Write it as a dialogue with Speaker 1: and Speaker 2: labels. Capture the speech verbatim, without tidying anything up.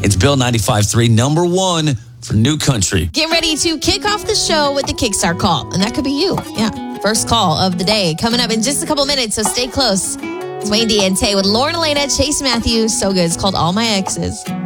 Speaker 1: It's Bill ninety-five point three, number one for New Country.
Speaker 2: Get ready to kick off the show with the Kickstart call. And that could be you. Yeah. First call of the day coming up in just a couple minutes, so stay close. It's Wayne D and Tay with Lauren Elena, Chase Matthews. So good. It's called All My Exes.